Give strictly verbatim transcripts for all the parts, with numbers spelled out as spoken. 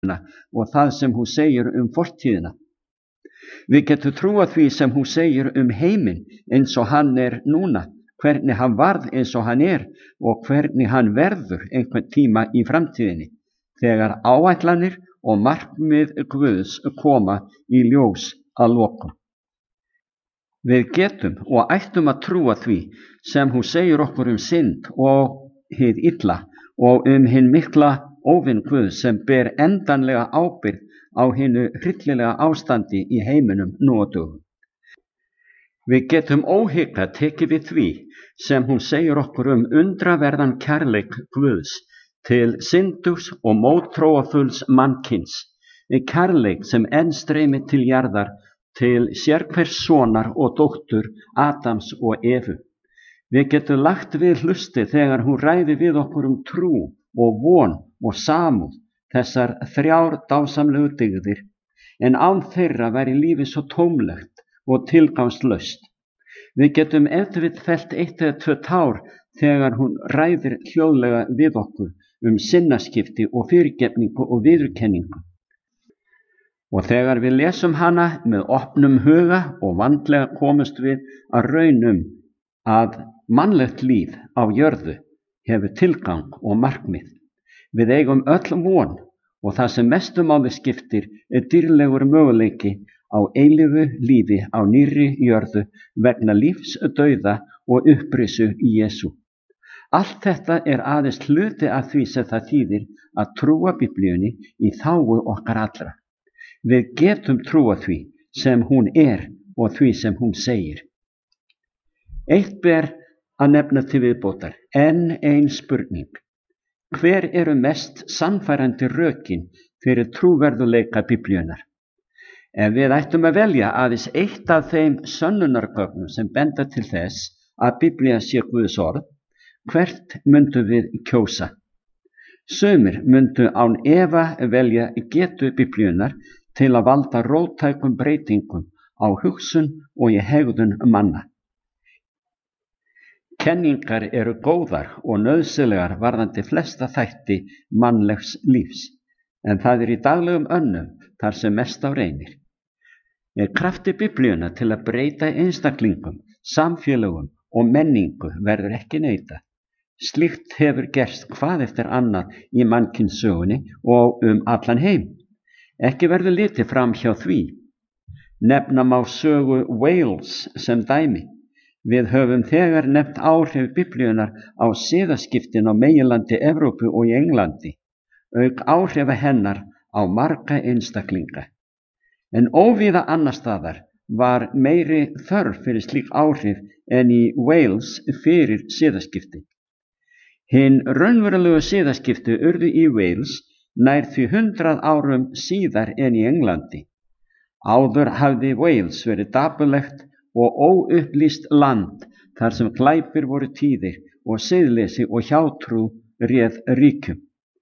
og það sem hún segir um fortíðina. Við getum trúað því sem hún segir um heiminn eins og hann er núna, hvernig hann varð eins og hann er og hvernig hann verður einhvern tíma í framtíðinni, þegar áætlanir og markmið Guðs koma í ljós að lokum. Við getum og ættum að trúa því sem hún segir okkur um synd og hið illa og um hinn mikla óvin Guðs sem ber endanlega ábyrgð á hinu hryllilega ástandi í heiminum nú á dögum. Við getum óhikað tekið við því sem hún segir okkur um undraverðan kærleik Guðs til syndugs og mótþróafulls mannkyns, kærleik sem enn streymir til jarðar til sérhvers sonar og dóttur Adams og Evu. Við getum lagt við hlusti þegar hún ræði við okkur um trú og von og samúð, þessar þrjár dásamlegu dygðir, en án þeirra væri lífið svo tómlegt og tilgangslaust. Við getum ef til vill fellt eitt eða tvö tár þegar hún ræðir hljóðlega við okkur um sinnaskipti og fyrirgefningu og viðurkenningu. Og þegar við lesum hana með opnum huga og vandlega komumst við að raunum að mannlegt líf á jörðu hefur tilgang og markmið. Við eigum öll von og það sem mestu máli skiptir er dýrlegur möguleiki á eilífu lífi á nýrri jörðu vegna lífs dauða og upprisu í Jesú. Allt þetta er aðeins hluti af því sem það þýðir að trúa Biblíunni í þágu okkar allra. Við getum trúa því sem hún er og því sem hún segir. Eitt ber að nefna til viðbótar, enn ein spurning. Hver eru mest sannfærandi rökin fyrir trúverðuleika Biblíunnar? Ef við ættum að velja aðeins eitt af þeim sönnunargögnum sem benda til þess að Biblía sé Guðs orð, hvert myndu við kjósa? Sumir myndu án efa velja getu Biblíunnar til að valda róttækum breytingum á hugsun og í hegðun manna. Kenningar eru góðar og nauðsynlegar varðandi flesta þætti mannlegs lífs, en það er í daglegum önnum þar sem mest á reynir. Er krafti Biblíuna til að breyta einstaklingum, samfélögum og menningu verður ekki neitað. Slíkt hefur gerst hvað eftir annað í mannkynssögunni og um allan heim. Ekki verður litið fram hjá því. Nefna má sögu Wales sem dæmi. Við höfum þegar nefnt áhrif Biblíunnar á siðaskiptin á meginlandi Evrópu og í Englandi, auk áhrifa hennar á marga einstaklinga. En óvíða annar staðar var meiri þörf fyrir slík áhrif en í Wales fyrir siðaskipti. Hinn raunverulegu siðaskipti urðu í Wales nær því hundrað árum síðar en í Englandi. Áður hafði Wales verið dapurlegt og óupplýst land þar sem glæpir voru tíðir og siðleysi og hjátrú réð ríkjum.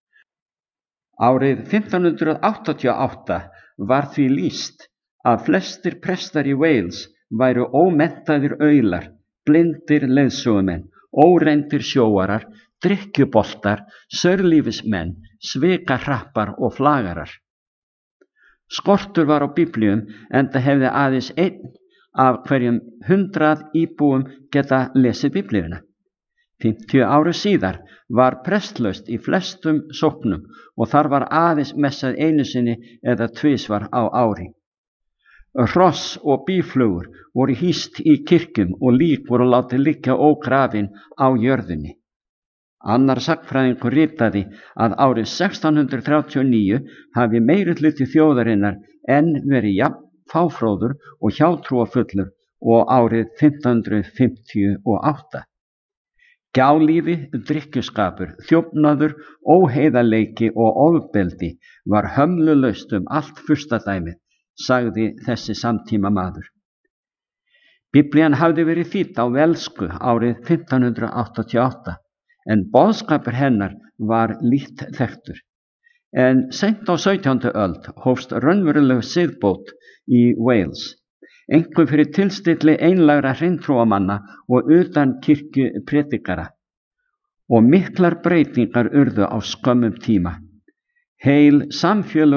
Árið fimmtán hundruð áttatíu og átta var því lýst að flestir prestar í Wales væru ómenntaðir aular, blindir leiðsögumenn, óreyndir sjóarar, drykkjuboltar, saurlífismenn, svikahrappar og flagarar. Skortur var á Biblíum enda hefði aðeins einn af hverjum hundrað íbúum geta lesið Biblíuna. fimmtíu árum síðar var prestlaust í flestum sóknum og þar var aðeins messað einu sinni eða tvisvar á ári. Hross og býflugur voru hýst í kirkjum og lík voru látið liggja ógrafin á jörðinni. Annar sagnfræðingur ritaði að árið sextán hundruð þrjátíu og níu hafi meirihluti þjóðarinnar enn verið jafn fáfróður og hjátrúarfullur og árið fimmtán hundruð fimmtíu og átta. Gjálífi, drykkjuskapur, þjófnaður, óheiðarleiki og ofbeldi var hömlulaust um allt furstadæmið, sagði þessi samtíma maður. Biblían hafði verið þýdd á velsku árið fimmtán hundruð áttatíu og átta, en boðskapur hennar var lítt þekktur. En seint á sautjándu öld hófst raunveruleg siðbót í Wales, einkum fyrir tilstilli einlægra hreintrúamanna og utan kirkju predikara, og miklar breytingar urðu á skömmum tíma. Heil samfélög